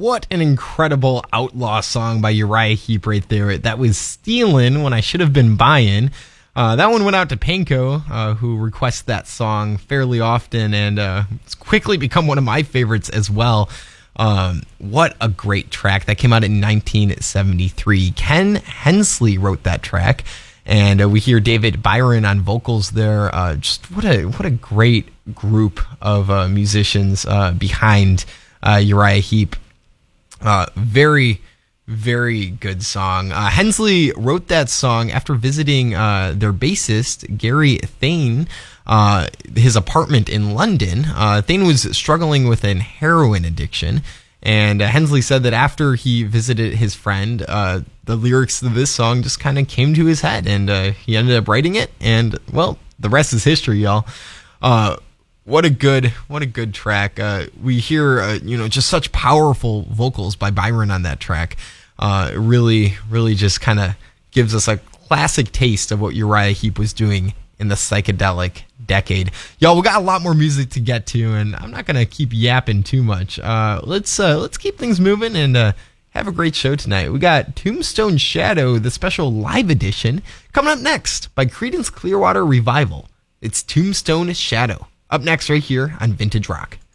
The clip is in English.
What an incredible outlaw song by Uriah Heep right there. That was Stealin' When I Should Have Been Buyin'. That one went out to Panko, who requests that song fairly often, and it's quickly become one of my favorites as well. What a great track. That came out in 1973. Ken Hensley wrote that track, and we hear David Byron on vocals there. Just what a great group of musicians behind Uriah Heep. Very, very good song. Hensley wrote that song after visiting their bassist, Gary Thane, his apartment in London. Thane was struggling with an heroin addiction, and Hensley said that after he visited his friend, the lyrics of this song just kind of came to his head, and he ended up writing it, and, well, the rest is history, y'all. What a good track. We hear, just such powerful vocals by Byron on that track. Really just kind of gives us a classic taste of what Uriah Heep was doing in the psychedelic decade. Y'all, we got a lot more music to get to, and I'm not going to keep yapping too much. Let's keep things moving and have a great show tonight. We got Tombstone Shadow, the special live edition, coming up next by Creedence Clearwater Revival. It's Tombstone Shadow. Up next right here on Vintage Rock.